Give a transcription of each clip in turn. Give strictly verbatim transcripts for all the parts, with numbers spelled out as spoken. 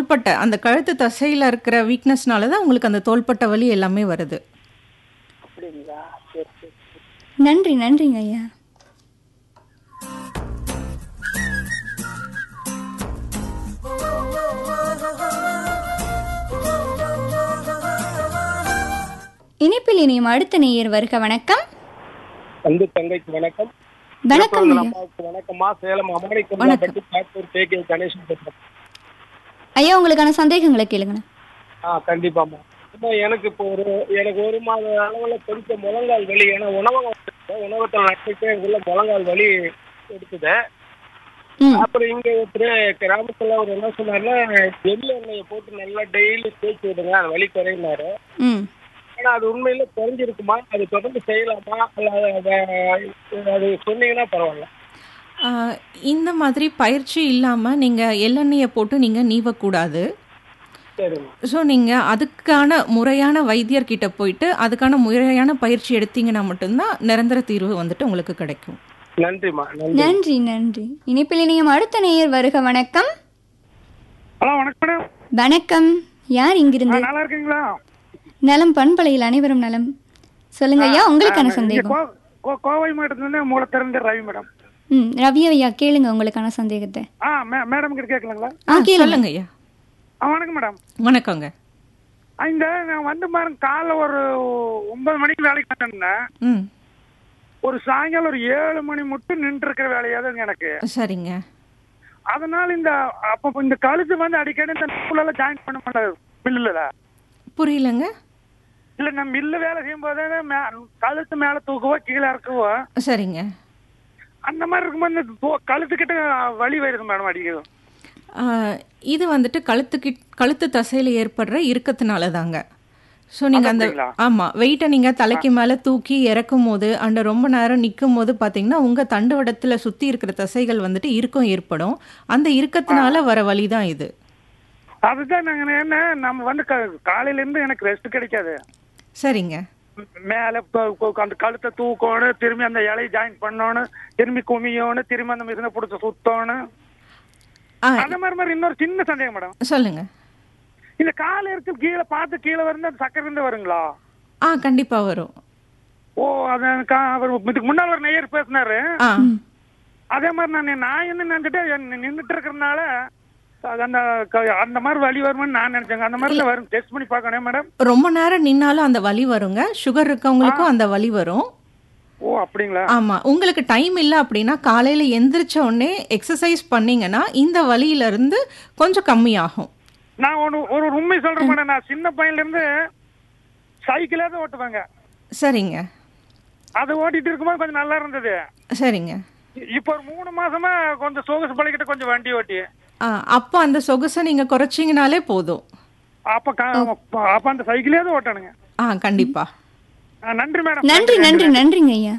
தோள்பட்டை அந்த கழுத்து தசையில இருக்கிற வீக்னஸ்னால தான் உங்களுக்கு அந்த தோள்பட்டை வலி எல்லாமே வருது. அப்படிங்களா? சரி சரி. நன்றி நன்றிங்க ஐயா. இணைப்பில் இனியும் அடுத்த நேயர் வருக. வணக்கம். அன்பு தங்கைக்கு வணக்கம். வணக்கம் ஐயா. அம்மாவுக்கு வணக்கம்மா. சேலம் அமானிக்கப்பட்டி காட்டூர் கே கணேசன் பேசுறேன். ஐயா உங்களுக்கான சந்தேகங்களை கேளுங்க. ஆ கண்டிப்பாம்மா. இப்போ எனக்கு இப்போ ஒரு எனக்கு ஒரு மாத அளவுல கொஞ்சம் முழங்கால் வலி. ஏன்னா உணவகம் உணவகத்தில் நட்டுட்டு உள்ள முழங்கால் வலி எடுத்துது. அப்புறம் இங்க ஒருத்தர் கிராமத்துல ஒரு என்ன சொன்னாருன்னா எள்ளு எண்ணெயை போட்டு நல்லா டெய்லி தேய்ச்சி விடுங்க அது வலி குறையினாரு. ஆனா அது உண்மையில குறைஞ்சிருக்குமா? அது தொடர்ந்து செய்யலாமா? அது சொன்னீங்கன்னா பரவாயில்ல. இந்த மாதிரி பயிற்சி இல்லாமல் நீங்கள் எள்ளெண்ணெயை போட்டு நீங்கள் நீவக்கூடாது. ஸோ நீங்கள் அதுக்கான முறையான வைத்தியர்கிட்ட போயிட்டு அதுக்கான முறையான பயிற்சி எடுத்தீங்கன்னா மட்டும்தான் நிரந்தர தீர்வு வந்துட்டு உங்களுக்கு கிடைக்கும். நன்றிம்மா. நன்றி நன்றி. இணைப்பில் இனியும் அடுத்த நேயர் வருக. வணக்கம். ஹலோ வணக்கம். வணக்கம். யார் இங்கிருந்து? நல்லா இருக்கீங்களா? நலம் பண்பலையில் அனைவரும் நலம். சொல்லுங்க ஐயா உங்களுக்கான சந்தேகம். கோவை மாவட்டத்துல மூல திறந்த ரவி மேடம். ம் ரவி ஐயா கேளுங்க உங்களுக்கான சந்தேகத்தை. ஆ மேடம் கிட்ட கேட்கலாங்களா? ஆ சொல்லுங்க ஐயா. வணக்கம் மேடம். வணக்கங்க. இந்த நான் வந்து பாருங்க காலைல ஒரு ஒன்பது மணிக்கு வேலைக்கு வந்தேன்னா ஒரு சாயங்காலம் ஒரு ஏழு மணி மட்டும் நின்று இருக்கிற வேலையாதுங்க எனக்கு. சரிங்க. அதனால இந்த அப்ப இந்த கழுத்து வந்து அடிக்கடி இந்த நூலெல்லாம் ஜாயின் பண்ண மாட்டேன் மில்லுல. புரியலங்க. இல்ல நம்ம மில்லு வேலை செய்யும் போதே கழுத்து மேல தூக்குவோ கீழே இறக்குவோ. சரிங்க. அந்த மாதிரி இருக்கும்போது இந்த கழுத்துக்கிட்ட வலி வருது மேடம் அடிக்கிறது. இது வந்துட்டு கழுத்துக்கு கழுத்து தசையில் ஏற்படுற இறுக்கத்தினால தாங்க. ஸோ நீங்கள் அந்த ஆமாம் வெயிட்டை நீங்கள் தலைக்கு மேலே தூக்கி இறக்கும் போது அந்த ரொம்ப நேரம் நிற்கும் போது பார்த்தீங்கன்னா உங்கள் தண்டுவடத்தில் சுற்றி இருக்கிற தசைகள் வந்துட்டு இறுக்கம் ஏற்படும். அந்த இறுக்கத்தினால வர வலி தான் இது. அதுதான் நாங்க என்ன நம்ம வந்து காலையில இருந்து எனக்கு ரெஸ்ட் கிடைக்காது. சரிங்க. மேல அந்த கழுத்தை தூக்கணும், திரும்பி அந்த இலையை ஜாயின் பண்ணணும், திரும்பி குமியணும், திரும்பி அந்த மிஷினை பிடிச்ச சுத்தணும். அந்த மாதிரி மாதிரி இன்னொரு சின்ன சந்தேகம் மேடம். சொல்லுங்க. இந்த கால இருக்கு கீழே பார்த்து கீழே வந்து அந்த சக்கரை இருந்து வருங்களா? ஆ கண்டிப்பா வரும். ஓ அது அவர் இதுக்கு முன்னால் ஒரு நேயர் பேசினாரு. அதே மாதிரி நான் நான் என்ன நினைச்சிட்டு நின்றுட்டு இருக்கிறதுனால அந்த அந்த மாதிரி வலி வருமான்னு நான் நினைச்சேங்க. அந்த மாதிரி வரும். டெஸ்ட் பண்ணி பார்க்கணும் மேடம். ரொம்ப நேரம் நின்னாலும் அந்த வலி வருங்க. சுகர் இருக்கவங்களுக்கும் அந்த வலி வரும். ஓ அப்படிங்களா? ஆமா. உங்களுக்கு டைம் இல்லை அப்படின்னா காலையில எந்திரிச்ச உடனே எக்ஸசைஸ் பண்ணீங்கன்னா இந்த வலியில இருந்து கொஞ்சம் கம்மியாகும். நான் ஒரு ஒரு உண்மை சொல்றேன் மேடம். நான் சின்ன பையன்ல இருந்து சைக்கிளே தான் ஓட்டுவாங்க. சரிங்க. அது ஓட்டிட்டு இருக்கும்போது கொஞ்சம் நல்லா இருந்தது. சரிங்க. இப்போ ஒரு மூணு மாசமா கொஞ்சம் சொகுசு பழகிட்டு கொஞ்சம் வண்டி ஓட்டி. அப்போ அந்த சொகுசை நீங்க குறைச்சிங்கனாலே போதும். அப்ப அப்ப அந்த சைக்கிளே தான் ஓட்டணுங்க. ஆ கண்டிப்பா. நன்றி மேடம். நன்றி நன்றி நன்றிங்க ஐயா.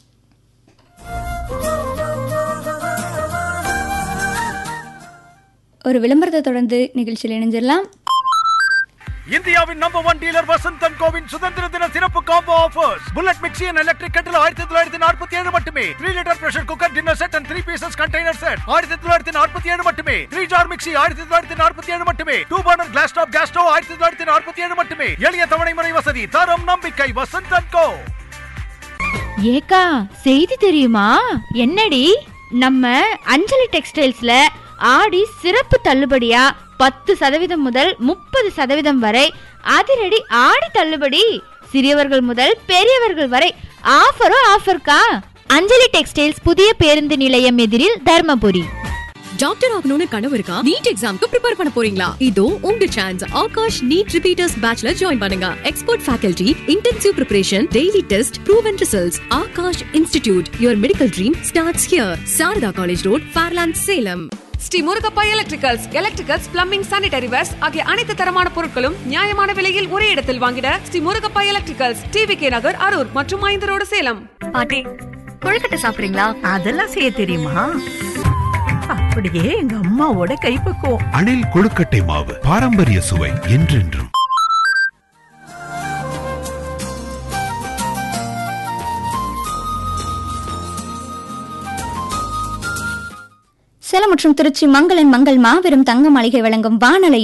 ஒரு விளம்பரத்தை தொடர்ந்து நிகழ்ச்சியில் இணைஞ்சிடலாம். இந்தியாவின் number one dealer Vasanth and CoWIN சுதந்திர தின சிறப்பு combo offers. Bullet mixie and electric கட்டில் ஆயிரத்தி தொள்ளாயிரத்தி நாற்பத்தி ஏழு மட்டுமே. Three litre pressure cooker dinner set and three pieces container set ஆயிரத்தி தொள்ளாயிரத்தி நாற்பத்தி ஏழு மட்டுமே. த்ரீ ஜார் மிக்ஸி ஆயிரத்தி தொள்ளாயிரத்தி நாற்பத்தி ஏழு மட்டுமே. Two burner class top gas stove ஆயிரத்தி தொள்ளாயிரத்தி நாற்பத்தி ஏழு மட்டுமே. எளிய தவணை முறை வசதி, தரம் நம்பிக்கை வசந்த் அண்ட் கோ. ஏக்கா செய்தி தெரியுமா? என்னடி? நம்ம அஞ்சலி டெக்ஸ்டைல்ஸ்ல ஆடி சிறப்பு தள்ளுபடியா பத்து சதவீதம் முதல் முப்பது சதவீதம் வரை அதிரடி ஆடி தள்ளுபடி. சிறியவர்கள் முதல் பெரியவர்கள் வரை ஆஃபரோ ஆஃபர்க்கா. அஞ்சலி டெக்ஸ்டைல்ஸ், புதிய பேருந்து நிலையம் எதிரில், தர்மபுரி. டாக்டர் ஆகணும்னு கனவு இருக்கா? நீட் எக்ஸாம்க்கு ப்ரிப்பேர் பண்ண போறீங்களா? இதோ உங்க chance. Akash NEET repeaters பேட்ச்ல join பண்ணுங்க. Expert faculty, intensive preparation, daily test, proven results. Akash institute, your medical dream starts here. Saradha college road, Fairland, Salem. Sri Murugappa electricals, electricals, plumbing, sanitary verse ஆகிய அனைத்து தரமான பொருட்களும் நியாயமான விலையில் ஒரே இடத்தில் வாங்கிட Sri Murugappa electricals, TV K நகர், அரூர் மற்றும் ஐந்து ரோடு, சேலம். பாட்டி கொழுக்கட்டை சாப்பிடுறீங்களா? அதெல்லாம் செய்ய தெரியுமா? அப்படியே எங்க அம்மாவோட கைப்பக்குவம். அணில் கொழுக்கட்டை மாவு, பாரம்பரிய சுவை என்றென்றும். சேலம் மற்றும் திருச்சி மங்களன் மங்கள் மாபெரும் தங்க மாளிகை வழங்கும் வானலை